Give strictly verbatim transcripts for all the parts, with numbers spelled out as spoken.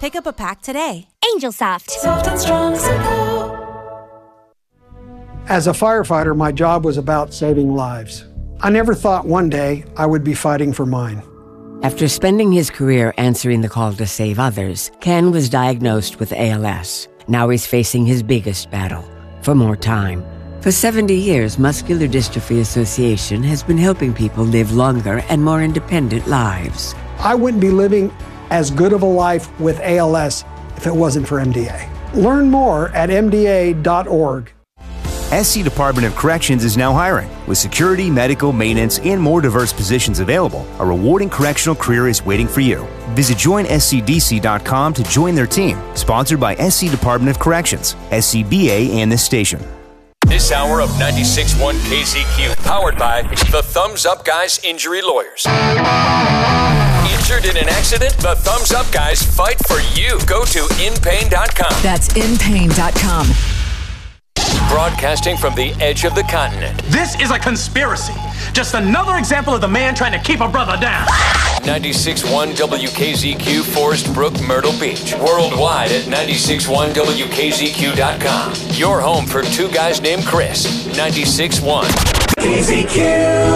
Pick up a pack today. Angel Soft. Soft and strong support. As a firefighter, my job was about saving lives. I never thought one day I would be fighting for mine. After spending his career answering the call to save others, Ken was diagnosed with A L S. Now he's facing his biggest battle, for more time. For seventy years, Muscular Dystrophy Association has been helping people live longer and more independent lives. I wouldn't be living as good of a life with A L S if it wasn't for M D A. Learn more at M D A dot org. S C Department of Corrections is now hiring. With security, medical, maintenance, and more diverse positions available, a rewarding correctional career is waiting for you. Visit join S C D C dot com to join their team. Sponsored by S C Department of Corrections, S C B A, and this station. This hour of ninety-six point one K Z Q, powered by the Thumbs Up Guys Injury Lawyers. Injured in an accident? The Thumbs Up Guys fight for you. Go to in pain dot com. That's in pain dot com. Broadcasting from the edge of the continent. This is a conspiracy. Just another example of the man trying to keep a brother down. ninety-six point one W K Z Q, Forest Brook, Myrtle Beach. Worldwide at ninety-six point one W K Z Q dot com. Your home for two guys named Chris. ninety-six point one K Z Q.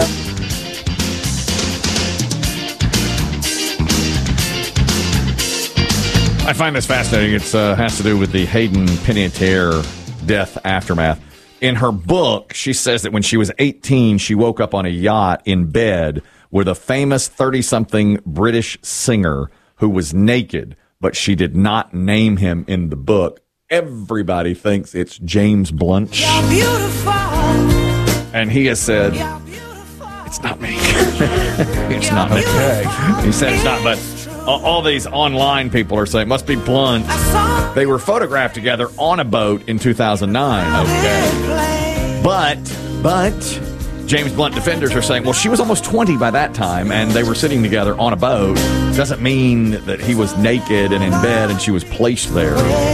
I find this fascinating. It uh, has to do with the Hayden Panettiere death aftermath. In her book, she says that when she was eighteen, she woke up on a yacht in bed with a famous thirty-something British singer who was naked, but she did not name him in the book. Everybody thinks it's James Blunt. You're beautiful. And he has said, it's not me. It's not me. Okay. He said it's not, but all these online people are saying it must be Blunt. They were photographed together on a boat in two thousand nine. Okay. But, but, James Blunt defenders are saying, well, she was almost twenty by that time, and they were sitting together on a boat. Doesn't mean that he was naked and in bed and she was placed there.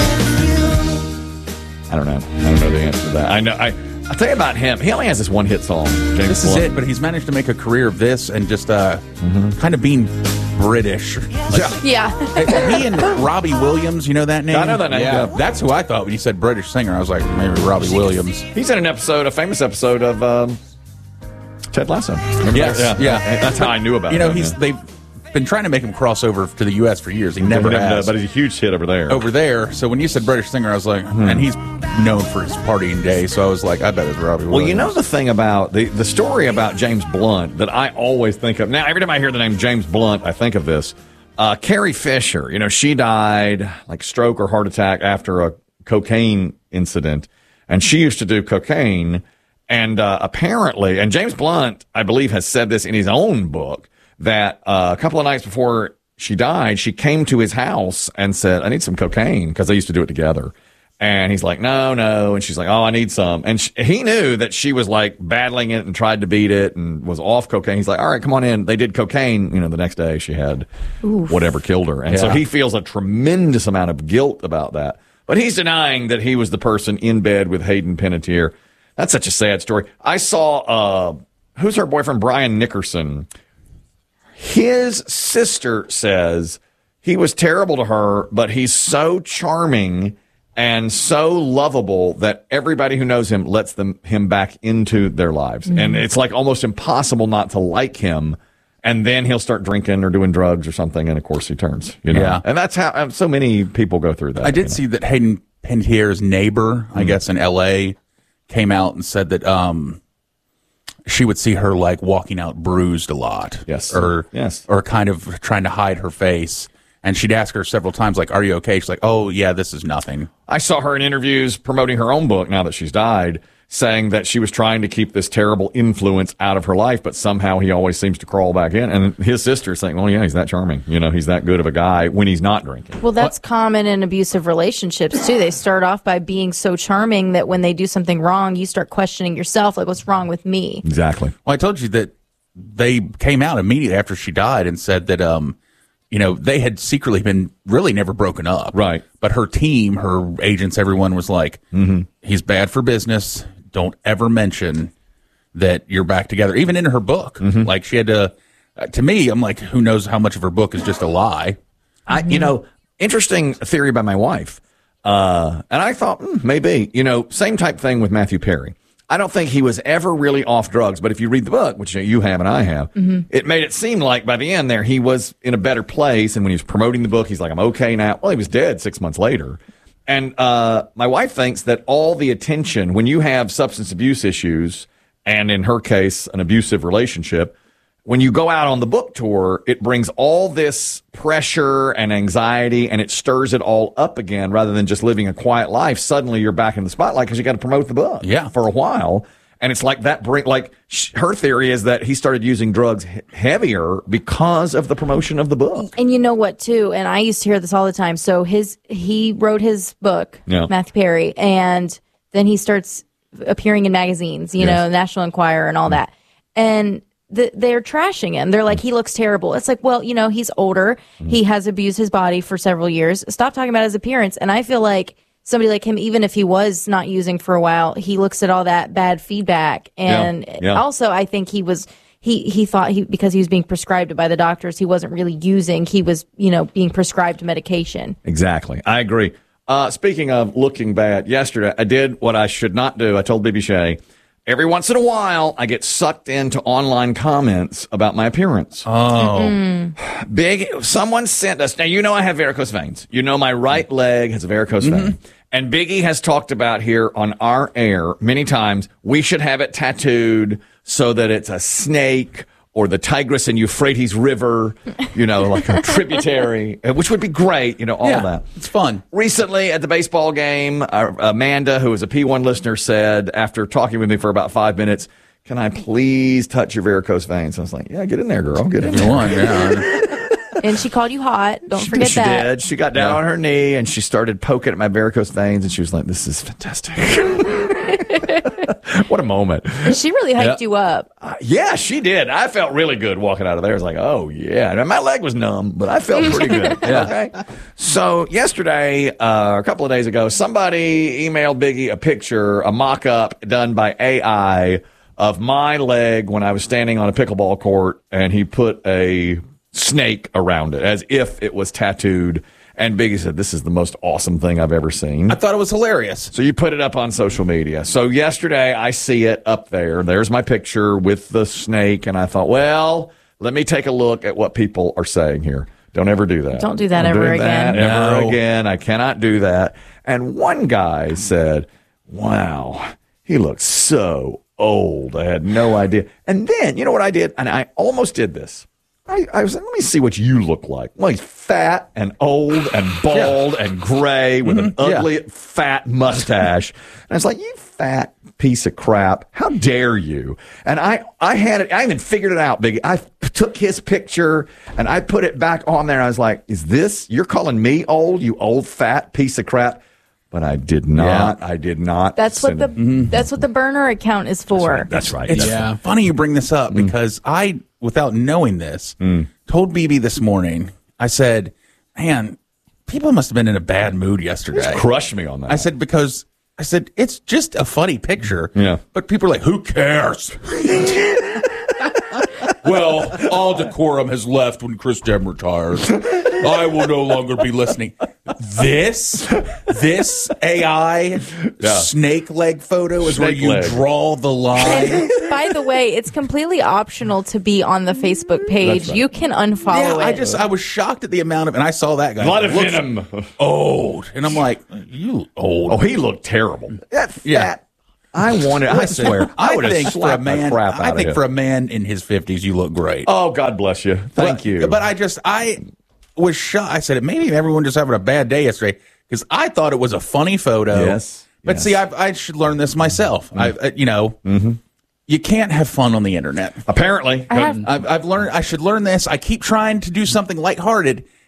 I don't know. I don't know the answer to that. I know. I, I'll tell you about him. He only has this one hit song. James this Blunt. is it, but he's managed to make a career of this and just uh, mm-hmm. kind of being British. Yeah. Yeah. He and Robbie Williams, you know that name? I know that name. Yeah. Yeah. That's who I thought when you said British singer. I was like, maybe Robbie Williams. He's in an episode, a famous episode of um, Ted Lasso. Remember Yes. that? Yeah. yeah. That's how I knew about You know, him. he's yeah. they've been trying to make him cross over to the U S for years. He never Never has. But he's a huge hit over there. Over there. So when you said British singer, I was like, hmm. and he's known for his partying days. So I was like, I bet it's Robbie Williams. Well, you know the thing about the, the story about James Blunt that I always think of. Now, every time I hear the name James Blunt, I think of this. Uh, Carrie Fisher, you know, she died like stroke or heart attack after a cocaine incident. And she used to do cocaine. And uh, apparently, and James Blunt, I believe, has said this in his own book, that uh, a couple of nights before she died, she came to his house and said, I need some cocaine, because they used to do it together. And he's like, no, no. And she's like, oh, I need some. And she, he knew that she was like battling it and tried to beat it and was off cocaine. He's like, all right, come on in. They did cocaine. You know, the next day she had Oof. whatever killed her. And yeah. so he feels a tremendous amount of guilt about that. But he's denying that he was the person in bed with Hayden Panettiere. That's such a sad story. I saw, uh, who's her boyfriend? Brian Nickerson. His sister says he was terrible to her, but he's so charming and so lovable that everybody who knows him lets them him back into their lives. Mm-hmm. And it's like almost impossible not to like him. And then he'll start drinking or doing drugs or something, and of course he turns. You know? Yeah. And that's how so many people go through that. I did you know? see that Hayden Panettiere's neighbor, mm-hmm. I guess in L A, came out and said that um, she would see her like walking out bruised a lot. Yes. Or, yes. or kind of trying to hide her face. And she'd ask her several times, like, are you okay? She's like, oh, yeah, this is nothing. I saw her in interviews promoting her own book now that she's died, saying that she was trying to keep this terrible influence out of her life, but somehow he always seems to crawl back in. And his sister's saying, well, yeah, he's that charming. You know, he's that good of a guy when he's not drinking. Well, that's what? common in abusive relationships, too. They start off by being so charming that when they do something wrong, you start questioning yourself, like, what's wrong with me? Exactly. Well, I told you that they came out immediately after she died and said that, um, you know, they had secretly been really never broken up. Right. But her team, her agents, everyone was like, mm-hmm. he's bad for business. Don't ever mention that you're back together. Even in her book. Mm-hmm. Like she had to, uh, to me, I'm like, who knows how much of her book is just a lie? I, you know, interesting theory by my wife. Uh, and I thought, hmm, maybe, you know, same type thing with Matthew Perry. I don't think he was ever really off drugs, but if you read the book, which you have and I have, mm-hmm. it made it seem like by the end there he was in a better place. And when he was promoting the book, he's like, I'm okay now. Well, he was dead six months later. And uh, my wife thinks that all the attention, when you have substance abuse issues, and in her case, an abusive relationship, when you go out on the book tour, it brings all this pressure and anxiety and it stirs it all up again rather than just living a quiet life. Suddenly you're back in the spotlight because you got to promote the book yeah. for a while. And it's like that bring like sh- her theory is that he started using drugs he- heavier because of the promotion of the book. And you know what, too? And I used to hear this all the time. So his he wrote his book, yeah. Matthew Perry, and then he starts appearing in magazines, you yes. know, National Enquirer and all that. And The, they're trashing him. They're like, he looks terrible. It's like, well, you know, he's older. Mm-hmm. He has abused his body for several years. Stop talking about his appearance. And I feel like somebody like him, even if he was not using for a while, he looks at all that bad feedback. And yeah. Yeah. also, I think he was, he, he thought he, because he was being prescribed it by the doctors, he wasn't really using. He was, you know, being prescribed medication. Exactly. I agree. Uh, speaking of looking bad, yesterday I did what I should not do. I told Bibi Shay, every once in a while, I get sucked into online comments about my appearance. Oh. Mm-hmm. Big, someone sent us, now you know I have varicose veins. You know my right leg has a varicose mm-hmm. vein. And Biggie has talked about here on our air many times, we should have it tattooed so that it's a snake or the Tigris and Euphrates River, you know, like a tributary, which would be great, you know, all yeah, that. It's fun. Recently at the baseball game, uh, Amanda, who is a P one listener, said, after talking with me for about five minutes, can I please touch your varicose veins? I was like, yeah, get in there, girl. Get in there. One, yeah. And she called you hot. Don't she, forget she that. She did. She got down yeah. on her knee and she started poking at my varicose veins and she was like, this is fantastic. What a moment. She really hyped yeah. you up. Uh, yeah, she did. I felt really good walking out of there. I was like, oh, yeah. And my leg was numb, but I felt pretty good. yeah. Okay. So yesterday, uh, a couple of days ago, somebody emailed Biggie a picture, a mock-up done by A I of my leg when I was standing on a pickleball court, and he put a snake around it as if it was tattooed. And Biggie said, this is the most awesome thing I've ever seen. I thought it was hilarious. So you put it up on social media. So yesterday I see it up there. There's my picture with the snake. And I thought, well, let me take a look at what people are saying here. Don't ever do that. Don't do that Don't ever do that again. Ever No. again. I cannot do that. And one guy said, wow, he looks so old. I had no idea. And then, you know what I did? And I almost did this. I, I was like, let me see what you look like. Well, he's fat and old and bald yeah. and gray with mm-hmm. an ugly, yeah. fat mustache. And I was like, you fat piece of crap. How dare you? And I, I had it. I even figured it out, Biggie. I took his picture and I put it back on there. And I was like, is this, you're calling me old, you old fat piece of crap? But I did not. Yeah. I did not. That's what the mm-hmm. that's what the burner account is for. That's right. That's right. It's yeah. funny you bring this up mm. because I, without knowing this, mm. told B B this morning. I said, "Man, people must have been in a bad mood yesterday." Just crushed me on that. I said because I said it's just a funny picture. Yeah. But people are like, "Who cares?" Well, all decorum has left when Chris Dem retires. I will no longer be listening. This, this A I yeah. snake leg photo is snake where you leg. draw the line. And by the way, it's completely optional to be on the Facebook page. Right. You can unfollow yeah, it. I just, I was shocked at the amount of, and I saw that guy. A lot of venom. Old. And I'm like, you old. Oh, he looked terrible. That's yeah. fat. I wanted. I swear. I, I would think have for a man. crap I out think of for a man in his fifties, you look great. Oh, God bless you. Thank but, you. But I just, I was shocked. I said, maybe everyone just having a bad day yesterday because I thought it was a funny photo. Yes. But yes. see, I, I should learn this myself. Mm. I, uh, you know, mm-hmm. you can't have fun on the internet. Apparently, I have, I've, I've learned. I should learn this. I keep trying to do something lighthearted,